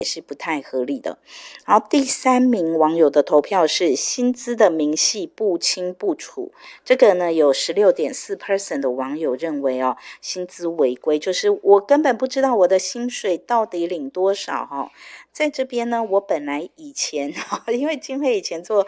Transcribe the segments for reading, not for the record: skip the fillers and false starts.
也是不太合理的。然后第3名网友的投票是薪资的明细不清不楚，这个呢有 16.4% 的网友认为薪资违规，就是我根本不知道我的薪水到底领多少在这边呢，我本来以前因为金慧以前做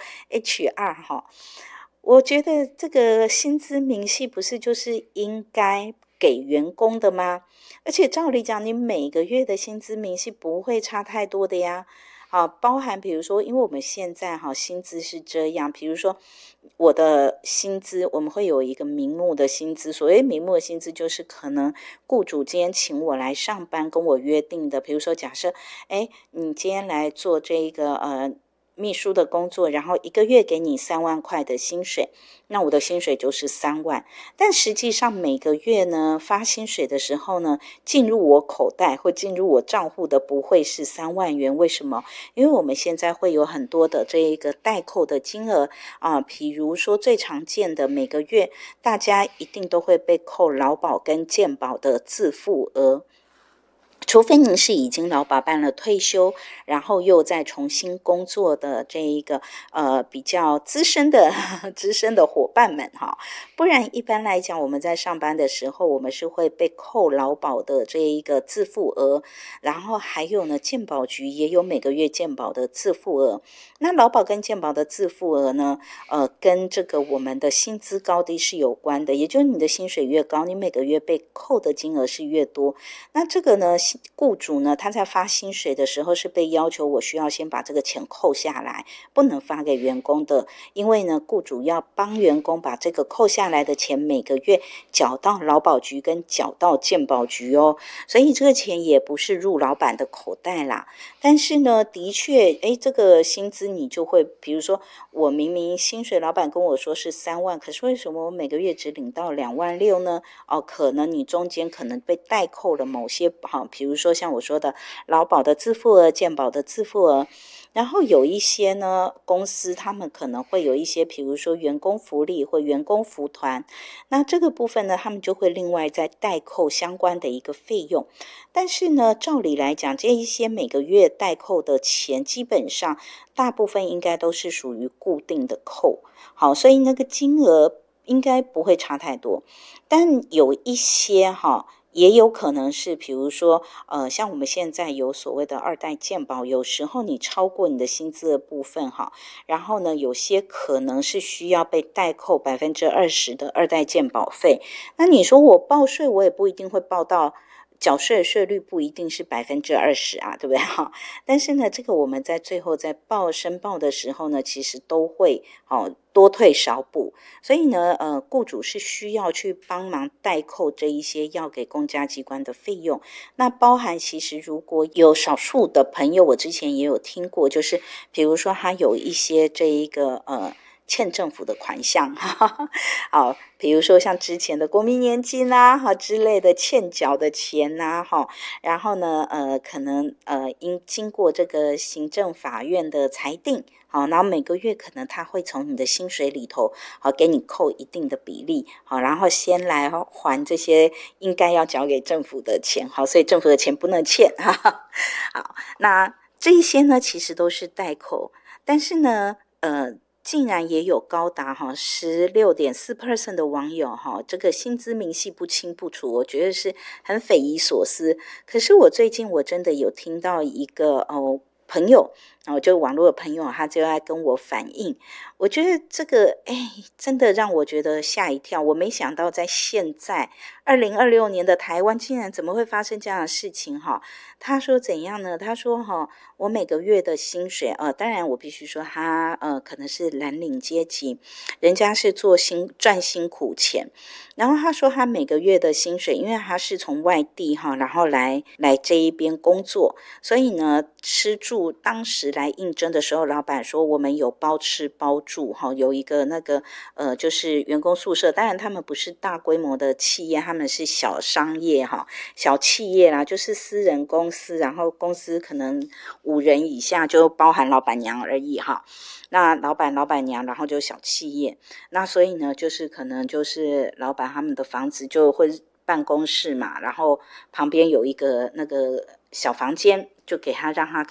HR 我觉得这个薪资明细不是就是应该给员工的吗？而且照理讲，你每个月的薪资明细不会差太多的呀。包含比如说，因为我们现在薪资是这样，比如说我的薪资，我们会有一个名目的薪资。所谓名目的薪资，就是可能雇主今天请我来上班，跟我约定的。比如说，假设，你今天来做这个秘书的工作，然后1个月给你3万块的薪水，那我的薪水就是3万。但实际上每个月呢发薪水的时候呢，进入我口袋或进入我账户的不会是3万元。为什么？因为我们现在会有很多的这一个代扣的金额比如说最常见的，每个月大家一定都会被扣劳保跟健保的自付额。除非您是已经劳保办了退休，然后又再重新工作的这一个比较资深的伙伴们不然一般来讲，我们在上班的时候，我们是会被扣劳保的这一个自付额，然后还有呢，健保局也有每个月健保的自付额。那劳保跟健保的自付额呢，跟这个我们的薪资高低是有关的，也就是你的薪水越高，你每个月被扣的金额是越多。那这个呢，雇主呢，他在发薪水的时候是被要求我需要先把这个钱扣下来，不能发给员工的，因为呢，雇主要帮员工把这个扣下来的钱每个月缴到劳保局跟缴到健保局所以这个钱也不是入老板的口袋啦。但是呢，的确，这个薪资你就会，比如说我明明薪水老板跟我说是3万，可是为什么我每个月只领到2万6呢？可能你中间可能被代扣了某些比如说像我说的劳保的自付额、健保的自付额，然后有一些呢公司他们可能会有一些，比如说员工福利或员工福团，那这个部分呢，他们就会另外再代扣相关的一个费用。但是呢，照理来讲，这一些每个月代扣的钱，基本上大部分应该都是属于固定的扣，好，所以那个金额应该不会差太多。但有一些也有可能是，比如说像我们现在有所谓的2代健保，有时候你超过你的薪资的部分然后呢，有些可能是需要被代扣20%的2代健保费。那你说我报税，我也不一定会报到，缴税的税率不一定是20%啊，对不对但是呢，这个我们在最后在申报的时候呢，其实都会多退少补。所以呢，雇主是需要去帮忙代扣这一些要给公家机关的费用。那包含其实如果有少数的朋友，我之前也有听过，就是比如说他有一些这一个欠政府的款项比如说像之前的国民年金之类的欠缴的钱然后呢可能经过这个行政法院的裁定然后每个月可能他会从你的薪水里头给你扣一定的比例然后先来还这些应该要缴给政府的钱所以政府的钱不能欠好，那这一些呢其实都是代扣，但是呢竟然也有高达16.4% 的网友这个薪资明细不清不楚，我觉得是很匪夷所思。可是我最近我真的有听到一个朋友就网络的朋友，他就在跟我反映，我觉得这个真的让我觉得吓一跳。我没想到在现在2026年的台湾竟然怎么会发生这样的事情他说怎样呢？他说我每个月的薪水当然我必须说他可能是蓝领阶级，人家是赚辛苦钱。然后他说他每个月的薪水，因为他是从外地然后来这一边工作，所以呢吃住当时来应征的时候，老板说我们有包吃包住有一个那个就是员工宿舍，当然他们不是大规模的企业，他们是小商业小企业啦，就是私人公司，然后公司可能5人以下，就包含老板娘而已那老板娘，然后就小企业，那所以呢就是可能就是老板他们的房子就会办公室嘛，然后旁边有一个那个小房间，就给他让他